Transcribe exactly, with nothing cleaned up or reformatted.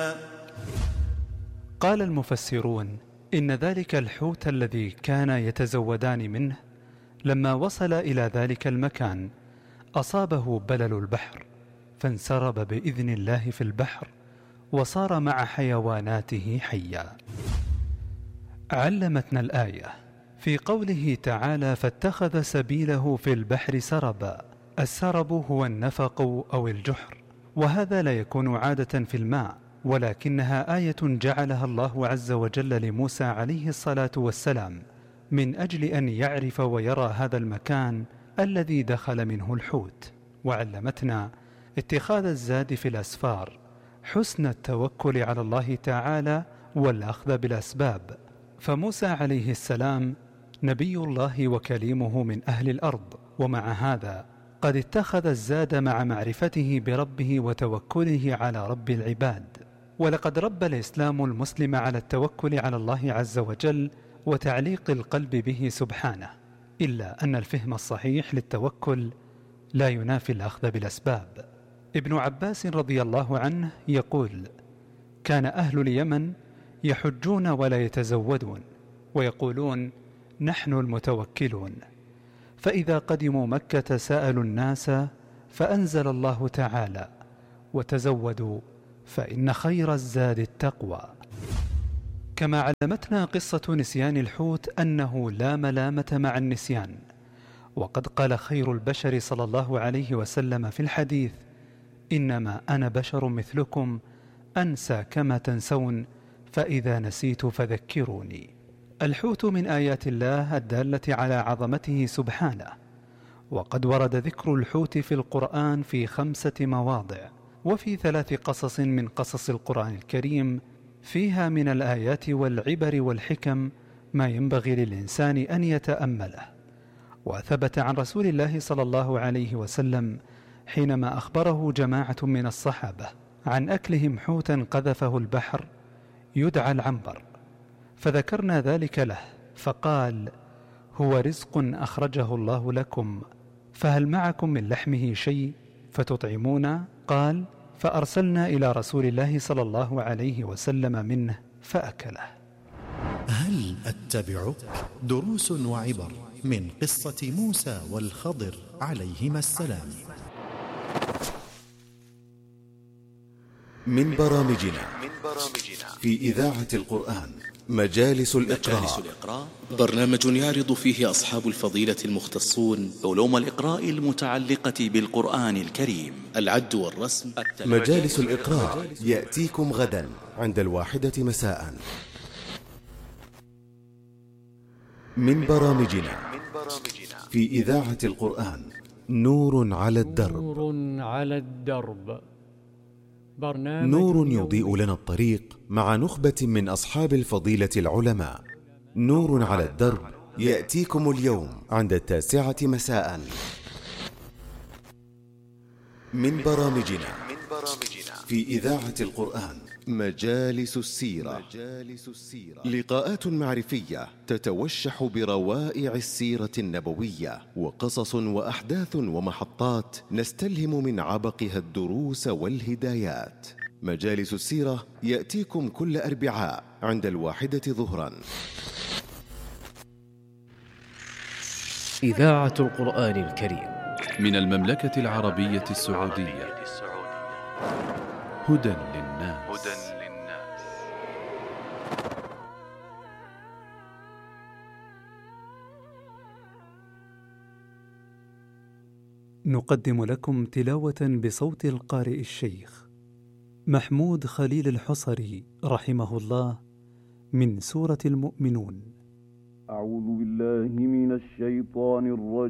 قال المفسرون إن ذلك الحوت الذي كان يتزودان منه لما وصل إلى ذلك المكان أصابه بلل البحر، فانسرب بإذن الله في البحر وصار مع حيواناته حيا. علمتنا الآية في قوله تعالى: فاتخذ سبيله في البحر سربا. السرب هو النفق أو الجحر، وهذا لا يكون عادة في الماء، ولكنها آية جعلها الله عز وجل لموسى عليه الصلاة والسلام من أجل أن يعرف ويرى هذا المكان الذي دخل منه الحوت. وعلمتنا اتخاذ الزاد في الأسفار، حسن التوكل على الله تعالى والأخذ بالأسباب. فموسى عليه السلام نبي الله وكليمه من أهل الأرض، ومع هذا قد اتخذ الزاد مع معرفته بربه وتوكله على رب العباد. ولقد رب الإسلام المسلم على التوكل على الله عز وجل وتعليق القلب به سبحانه، إلا أن الفهم الصحيح للتوكل لا ينافي الأخذ بالأسباب. ابن عباس رضي الله عنه يقول: كان أهل اليمن يحجون ولا يتزودون، ويقولون: نحن المتوكلون. فإذا قدموا مكة سألوا الناس، فأنزل الله تعالى: وتزودوا فإن خير الزاد التقوى. كما علمتنا قصة نسيان الحوت أنه لا ملامة مع النسيان، وقد قال خير البشر صلى الله عليه وسلم في الحديث: إنما أنا بشر مثلكم أنسى كما تنسون، فإذا نسيت فذكروني. الحوت من آيات الله الدالة على عظمته سبحانه، وقد ورد ذكر الحوت في القرآن في خمسة مواضع، وفي ثلاث قصص من قصص القرآن الكريم، فيها من الآيات والعبر والحكم ما ينبغي للإنسان أن يتأمله. وثبت عن رسول الله صلى الله عليه وسلم حينما أخبره جماعة من الصحابة عن أكلهم حوتا قذفه البحر يدعى العنبر، فذكرنا ذلك له، فقال: هو رزق أخرجه الله لكم، فهل معكم من لحمه شيء فتطعمون؟ قال: فأرسلنا إلى رسول الله صلى الله عليه وسلم منه فأكله. هل أتبعك؟ دروس وعبر من قصة موسى والخضر عليهما السلام. من برامجنا في إذاعة القرآن مجالس الإقراء، برنامج يعرض فيه أصحاب الفضيلة المختصون علوم الإقراء المتعلقة بالقرآن الكريم، العد والرسم. مجالس الإقراء يأتيكم غدا عند الواحدة مساء. من برامجنا في إذاعة القرآن نور على الدرب. نور على الدرب، برنامج نور يضيء لنا الطريق مع نخبة من أصحاب الفضيلة العلماء. نور على الدرب يأتيكم اليوم عند التاسعة مساء. من برامجنا في إذاعة القرآن مجالس السيرة، لقاءات معرفية تتوشح بروائع السيرة النبوية، وقصص وأحداث ومحطات نستلهم من عبقها الدروس والهدايات. مجالس السيرة يأتيكم كل أربعاء عند الواحدة ظهرا. إذاعة القرآن الكريم من المملكة العربية السعودية، هدى للناس. نقدم لكم تلاوة بصوت القارئ الشيخ محمود خليل الحصري رحمه الله من سورة المؤمنون. أعوذ بالله من الشيطان الرجيم.